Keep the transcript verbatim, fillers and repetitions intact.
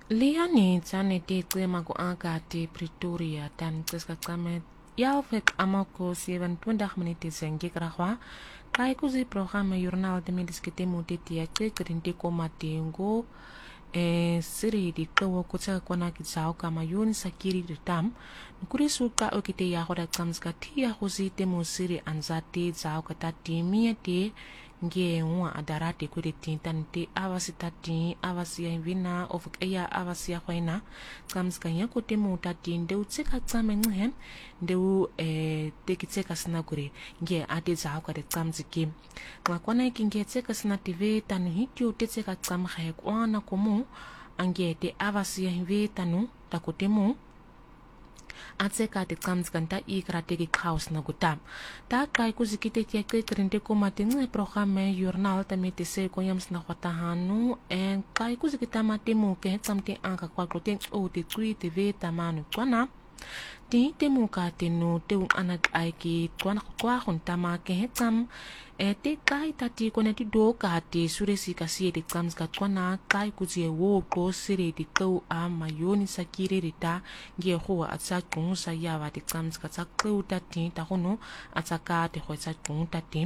Leonie tsane te cema ku aka te Pretoria tan tseska tsame yalvek amako zevenentwintig minute zengi kragwa kai kuzi programma journal de mediskete muteti ya tsekrinte koma tengo e siri di kawo kutsa kona kitsao kama yun sakiri ritam nukuri suka okite ya hoda tsamska tia kuzi te mo siri anzate zao kata timia te nge nwa adarate kuri tintan te awasi tati awasi ya vina ofuk eya awasi ya kwaina tsamska ya kote mo tati ndeu tseka tsame nghen ndeu e teki tseka sinaguri nge ate zao kate tsamziki kwa kwana iki nge tseka sinative tanu hityo te tseka tsam khaye kwana komu ange te awasi ya ve tanu takote mo atseka te tsamzikanta ikra teki kaos na gutam ta kai kuzikite tia kekrinte komate nge programme journal tamete se koyams na kwatahanu en kai kuzikita mate mo ke tsamte anka kwa kloten o te tsui te ve tamanu kwana ti te muka te no te un anak aiki kwana kwa huntama ke hetam e te kai tati kone ti do ka te suresi kasi te tsams ka kwana kai kuzie wo ko sire te kau a mayoni sakire rita nge ho atsa kung sa yawa te tsams ka tsa kau tati ta hono atsa ka te ho tsa kung tati